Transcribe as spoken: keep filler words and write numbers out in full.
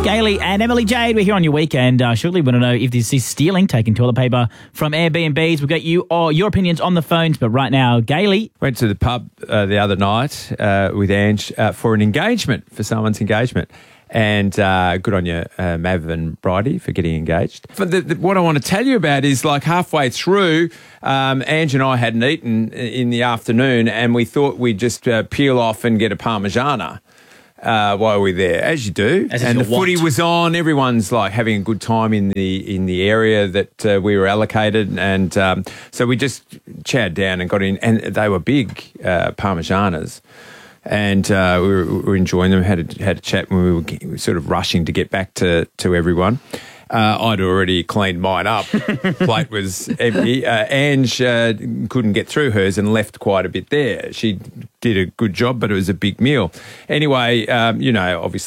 Gailey and Emily Jade, we're here on your weekend. Uh, surely we want to know if this is stealing, taking toilet paper from Airbnbs. We've got you or your opinions on the phones, but right now, Gailey. Went to the pub uh, the other night uh, with Ange uh, for an engagement, for someone's engagement. And uh, good on you, uh, Mav and Bridie, for getting engaged. But the, the, what I want to tell you about is, like, halfway through, um, Ange and I hadn't eaten in the afternoon, and we thought we'd just uh, peel off and get a Parmigiana uh, while we were there, as you do. As and the want. footy was on. Everyone's, like, having a good time in the in the area that uh, we were allocated. And um, so we just chowed down and got in, and they were big uh, Parmigianas. And uh, we, were, we were enjoying them, had a, had a chat when we were, we were sort of rushing to get back to, to everyone. Uh, I'd already cleaned mine up. Plate was empty. Uh, Ange uh, couldn't get through hers and left quite a bit there. She did a good job, but it was a big meal. Anyway, um, you know, obviously